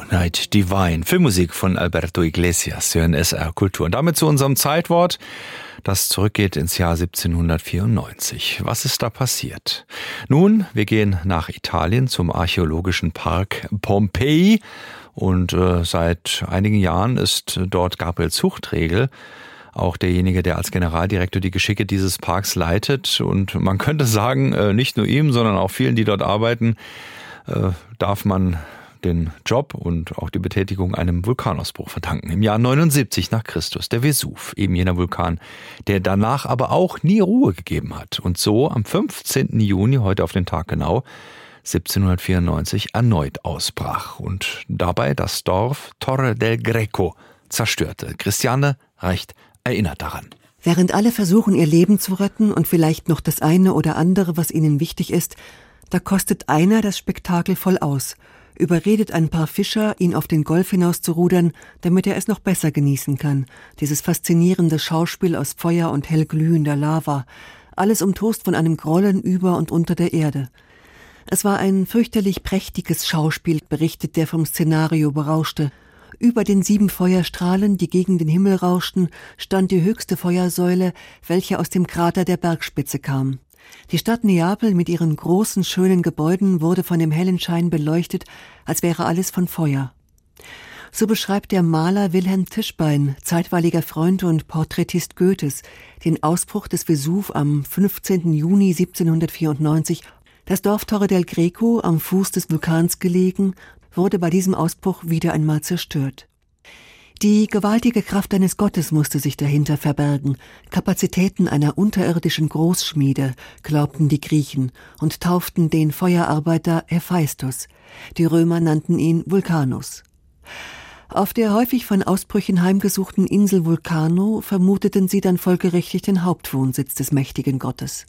Night Divine. Filmmusik von Alberto Iglesias hier in SR Kultur. Und damit zu unserem Zeitwort, das zurückgeht ins Jahr 1794. Was ist da passiert? Nun, wir gehen nach Italien zum archäologischen Park Pompeji. Und seit einigen Jahren ist dort Gabriel Zuchtregel auch derjenige, der als Generaldirektor die Geschicke dieses Parks leitet. Und man könnte sagen, nicht nur ihm, sondern auch vielen, die dort arbeiten, darf man den Job und auch die Betätigung einem Vulkanausbruch verdanken. Im Jahr 79 nach Christus, der Vesuv, eben jener Vulkan, der danach aber auch nie Ruhe gegeben hat. Und so am 15. Juni, heute auf den Tag genau, 1794 erneut ausbrach und dabei das Dorf Torre del Greco zerstörte. Christiane Recht erinnert daran. Während alle versuchen, ihr Leben zu retten und vielleicht noch das eine oder andere, was ihnen wichtig ist, da kostet einer das Spektakel voll aus, überredet ein paar Fischer, ihn auf den Golf hinaus zu rudern, damit er es noch besser genießen kann. Dieses faszinierende Schauspiel aus Feuer und hellglühender Lava. Alles umtost von einem Grollen über und unter der Erde. Es war ein fürchterlich prächtiges Schauspiel, berichtet der vom Szenario Berauschte. Über den 7 Feuerstrahlen, die gegen den Himmel rauschten, stand die höchste Feuersäule, welche aus dem Krater der Bergspitze kam. Die Stadt Neapel mit ihren großen, schönen Gebäuden wurde von dem hellen Schein beleuchtet, als wäre alles von Feuer. So beschreibt der Maler Wilhelm Tischbein, zeitweiliger Freund und Porträtist Goethes, den Ausbruch des Vesuv am 15. Juni 1794. Das Dorf Torre del Greco, am Fuß des Vulkans gelegen, wurde bei diesem Ausbruch wieder einmal zerstört. Die gewaltige Kraft eines Gottes musste sich dahinter verbergen, Kapazitäten einer unterirdischen Großschmiede, glaubten die Griechen und tauften den Feuerarbeiter Hephaistos. Die Römer nannten ihn Vulcanus. Auf der häufig von Ausbrüchen heimgesuchten Insel Vulcano vermuteten sie dann folgerichtig den Hauptwohnsitz des mächtigen Gottes.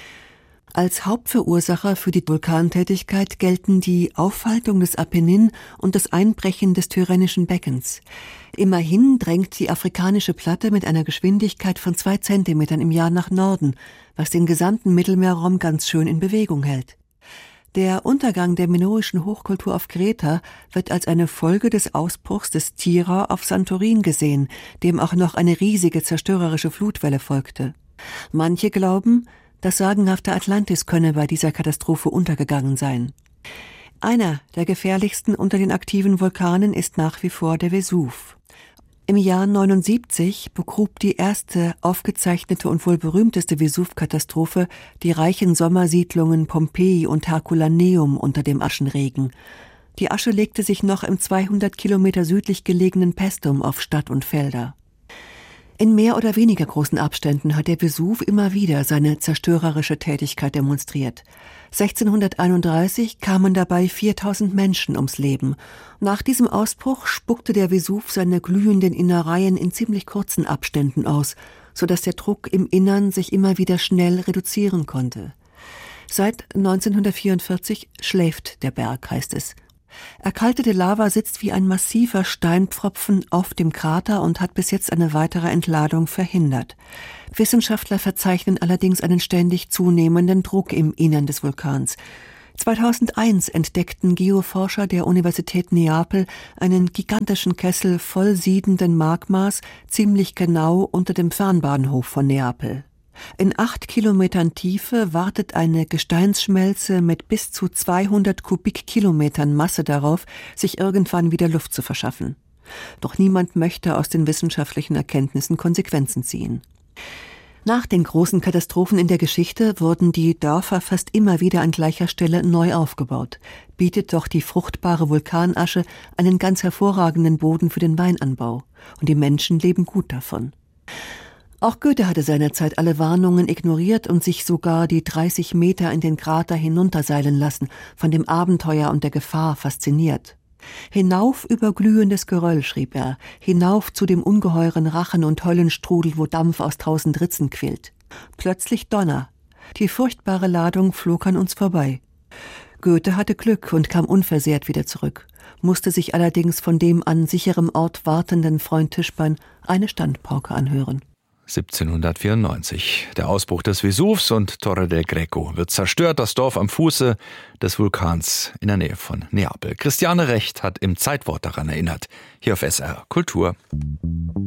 Als Hauptverursacher für die Vulkantätigkeit gelten die Aufhaltung des Apennin und das Einbrechen des Tyrrhenischen Beckens. Immerhin drängt die afrikanische Platte mit einer Geschwindigkeit von 2 Zentimetern im Jahr nach Norden, was den gesamten Mittelmeerraum ganz schön in Bewegung hält. Der Untergang der minoischen Hochkultur auf Kreta wird als eine Folge des Ausbruchs des Tira auf Santorin gesehen, dem auch noch eine riesige zerstörerische Flutwelle folgte. Manche glauben, das sagenhafte Atlantis könne bei dieser Katastrophe untergegangen sein. Einer der gefährlichsten unter den aktiven Vulkanen ist nach wie vor der Vesuv. Im Jahr 79 begrub die erste aufgezeichnete und wohl berühmteste Vesuv-Katastrophe die reichen Sommersiedlungen Pompeji und Herculaneum unter dem Aschenregen. Die Asche legte sich noch im 200 Kilometer südlich gelegenen Paestum auf Stadt und Felder. In mehr oder weniger großen Abständen hat der Vesuv immer wieder seine zerstörerische Tätigkeit demonstriert. 1631 kamen dabei 4000 Menschen ums Leben. Nach diesem Ausbruch spuckte der Vesuv seine glühenden Innereien in ziemlich kurzen Abständen aus, sodass der Druck im Innern sich immer wieder schnell reduzieren konnte. Seit 1944 schläft der Berg, heißt es. Erkaltete Lava sitzt wie ein massiver Steinpfropfen auf dem Krater und hat bis jetzt eine weitere Entladung verhindert. Wissenschaftler verzeichnen allerdings einen ständig zunehmenden Druck im Innern des Vulkans. 2001 entdeckten Geoforscher der Universität Neapel einen gigantischen Kessel voll siedenden Magmas ziemlich genau unter dem Fernbahnhof von Neapel. In 8 Kilometern Tiefe wartet eine Gesteinsschmelze mit bis zu 200 Kubikkilometern Masse darauf, sich irgendwann wieder Luft zu verschaffen. Doch niemand möchte aus den wissenschaftlichen Erkenntnissen Konsequenzen ziehen. Nach den großen Katastrophen in der Geschichte wurden die Dörfer fast immer wieder an gleicher Stelle neu aufgebaut. Bietet doch die fruchtbare Vulkanasche einen ganz hervorragenden Boden für den Weinanbau. Und die Menschen leben gut davon. Auch Goethe hatte seinerzeit alle Warnungen ignoriert und sich sogar die 30 Meter in den Krater hinunterseilen lassen, von dem Abenteuer und der Gefahr fasziniert. Hinauf über glühendes Geröll, schrieb er, hinauf zu dem ungeheuren Rachen- und Höllenstrudel, wo Dampf aus 1000 Ritzen quillt. Plötzlich Donner. Die furchtbare Ladung flog an uns vorbei. Goethe hatte Glück und kam unversehrt wieder zurück, musste sich allerdings von dem an sicherem Ort wartenden Freund Tischbein eine Standpauke anhören. 1794. Der Ausbruch des Vesuvs und Torre del Greco wird zerstört, das Dorf am Fuße des Vulkans in der Nähe von Neapel. Christiane Recht hat im Zeitwort daran erinnert, hier auf SR Kultur.